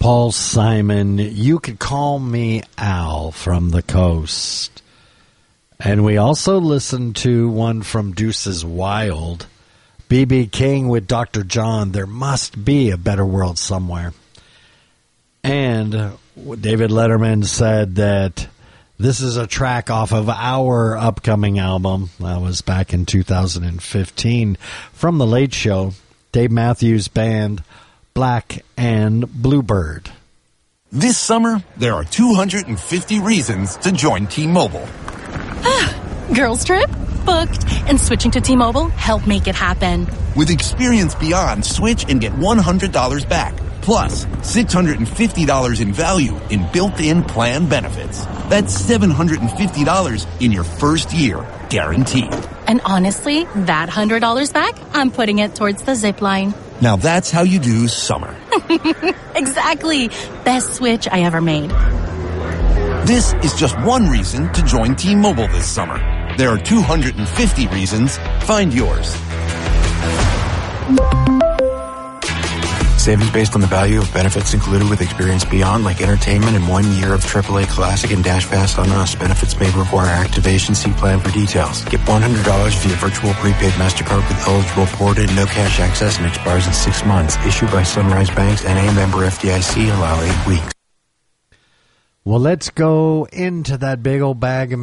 Paul Simon, You Could Call Me Al from the Coast. And we also listened to one from Deuces Wild, B.B. King with Dr. John, There Must Be a Better World Somewhere. And David Letterman said that this is a track off of our upcoming album. That was back in 2015 from The Late Show, Dave Matthews Band, Black and Bluebird. This summer, there are 250 reasons to join T-Mobile. Girls trip? Booked. And switching to T-Mobile helped make it happen. With Experience Beyond, switch and get $100 back. Plus, $650 in value in built-in plan benefits. That's $750 in your first year, guaranteed. And honestly, that $100 back, I'm putting it towards the zip line. Now that's how you do summer. Exactly. Best switch I ever made. This is just one reason to join T-Mobile this summer. There are 250 reasons. Find yours. Savings based on the value of benefits included with Experience Beyond, like entertainment and 1 year of AAA Classic and Dash Pass on Us. Benefits may require activation. See plan for details. Get $100 via virtual prepaid MasterCard with eligible ported, no cash access, and expires in 6 months. Issued by Sunrise Banks, NA member FDIC. Allow 8 weeks. Well, let's go into that big old bag of